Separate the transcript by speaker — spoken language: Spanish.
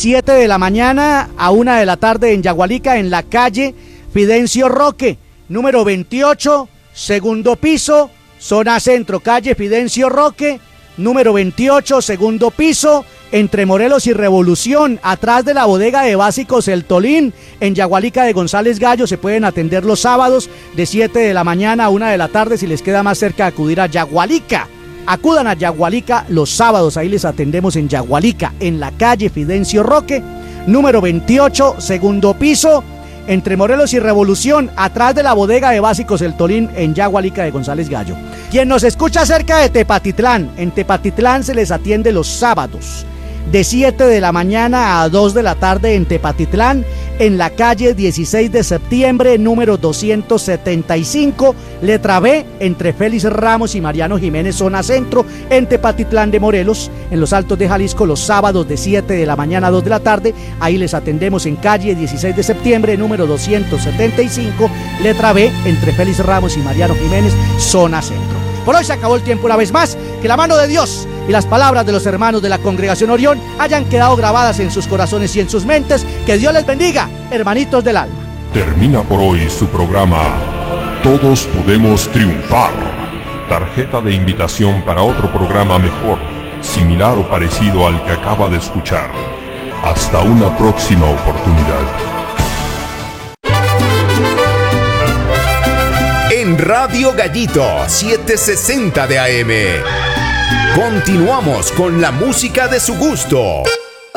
Speaker 1: 7 de la mañana a 1 de la tarde en Yagualica, en la calle Fidencio Roque, número 28, segundo piso, zona centro, calle Fidencio Roque, número 28, segundo piso, entre Morelos y Revolución, atrás de la bodega de básicos El Tolín, en Yagualica de González Gallo. Se pueden atender los sábados de 7 de la mañana a 1 de la tarde si les queda más cerca acudir a Yagualica. Acudan a Yagualica los sábados, ahí les atendemos en Yagualica, en la calle Fidencio Roque, número 28, segundo piso, entre Morelos y Revolución, atrás de la bodega de básicos El Tolín, en Yagualica de González Gallo. Quien nos escucha cerca de Tepatitlán, en Tepatitlán se les atiende los sábados, de 7 de la mañana a 2 de la tarde en Tepatitlán, en la calle 16 de septiembre, número 275, letra B, entre Félix Ramos y Mariano Jiménez, zona centro, en Tepatitlán de Morelos, en los Altos de Jalisco, los sábados de 7 de la mañana a 2 de la tarde. Ahí les atendemos en calle 16 de septiembre, número 275, letra B, entre Félix Ramos y Mariano Jiménez, zona centro. Por hoy se acabó el tiempo una vez más. Que la mano de Dios y las palabras de los hermanos de la Congregación Orión hayan quedado grabadas en sus corazones y en sus mentes. Que Dios les bendiga, hermanitos del alma.
Speaker 2: Termina por hoy su programa Todos Podemos Triunfar. Tarjeta de invitación para otro programa mejor, similar o parecido al que acaba de escuchar. Hasta una próxima oportunidad.
Speaker 3: En Radio Gallito 760 de AM. Continuamos con la música de su gusto.